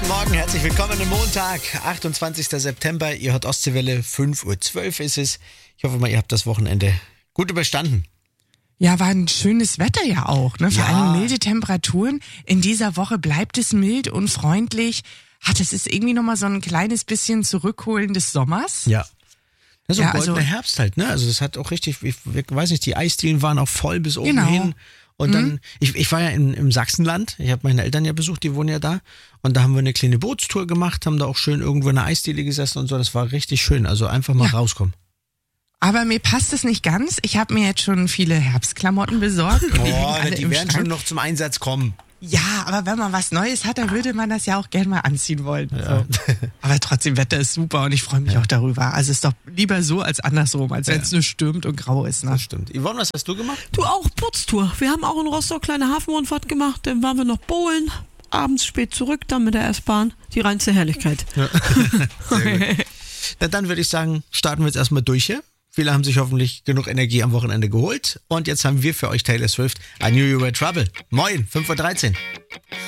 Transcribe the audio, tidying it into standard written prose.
Guten Morgen, herzlich willkommen am Montag, 28. September. Ihr hört Ostseewelle, 5:12 Uhr ist es. Ich hoffe mal, ihr habt das Wochenende gut überstanden. Ja, war ein schönes Wetter ja auch, ne? Vor Ja. allem milde Temperaturen. In dieser Woche bleibt es mild und freundlich. Das ist irgendwie nochmal so ein kleines bisschen Zurückholen des Sommers. Ja. Das ist Ja, ein goldener also- Herbst halt, ne? Also das hat auch richtig, ich weiß nicht, die Eisdielen waren auch voll bis oben Genau. hin. Und dann, ich war ja im Sachsenland, ich habe meine Eltern ja besucht, die wohnen ja da. Und da haben wir eine kleine Bootstour gemacht, haben da auch schön irgendwo in einer Eisdiele gesessen und so. Das war richtig schön, also einfach mal rauskommen. Aber mir passt es nicht ganz. Ich habe mir jetzt schon viele Herbstklamotten besorgt. Und die liegen alle die im werden schon Schrank. noch zum Einsatz kommen. Ja, aber wenn man was Neues hat, dann würde man das ja auch gerne mal anziehen wollen. So. Aber trotzdem, Wetter ist super und ich freue mich auch darüber. Also ist doch lieber so als andersrum, als wenn es nur stürmt und grau ist. Ne? Das stimmt. Yvonne, was hast du gemacht? Du auch, Putztour. Wir haben auch in Rostock kleine Hafenrundfahrt gemacht, dann waren wir noch bowlen, abends spät zurück, dann mit der S-Bahn. Die reinste Herrlichkeit. Sehr gut. Na, dann würde ich sagen, starten wir jetzt erstmal durch hier. Viele haben sich hoffentlich genug Energie am Wochenende geholt. Und jetzt haben wir für euch Taylor Swift, I Knew You Were Trouble. Moin, 5:13 Uhr.